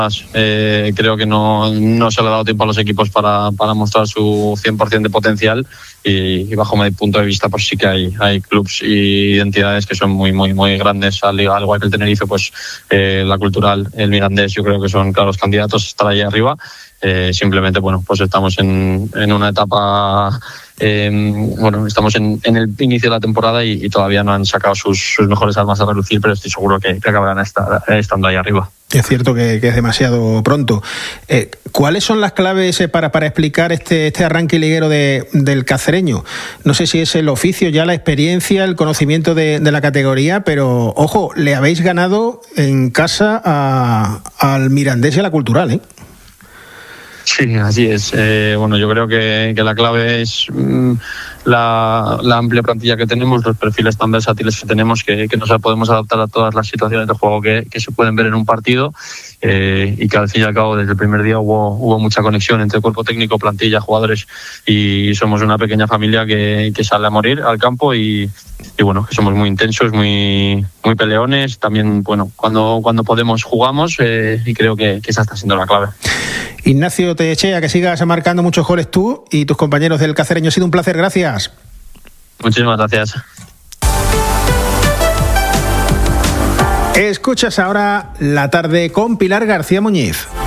Creo que no se le ha dado tiempo a los equipos para mostrar su 100% de potencial y bajo mi punto de vista pues sí que hay clubs y entidades que son muy muy muy grandes, al igual que el Tenerife, pues la Cultural, el Mirandés, yo creo que son claros candidatos a estar ahí arriba. Simplemente bueno, pues estamos en una etapa, estamos en el inicio de la temporada y todavía no han sacado sus mejores armas a relucir, pero estoy seguro que acabarán estando ahí arriba. Es cierto que es demasiado pronto. ¿Cuáles son las claves para explicar este arranque liguero del Cacereño? No sé si es el oficio, ya la experiencia, el conocimiento de la categoría, pero ojo, le habéis ganado en casa al Mirandés y a la Cultural, ¿eh? Sí, así es. Yo creo que la clave es la amplia plantilla que tenemos, los perfiles tan versátiles que tenemos, que nos podemos adaptar a todas las situaciones de juego que se pueden ver en un partido, y que al fin y al cabo desde el primer día hubo mucha conexión entre cuerpo técnico, plantilla, jugadores, y somos una pequeña familia que sale a morir al campo y que somos muy intensos, muy muy peleones. También cuando podemos jugamos, y creo que esa está siendo la clave. Ignacio Techea, que sigas marcando muchos goles tú y tus compañeros del Cacereño. Ha sido un placer, gracias. Muchísimas gracias. Escuchas ahora La Tarde con Pilar García Muñiz.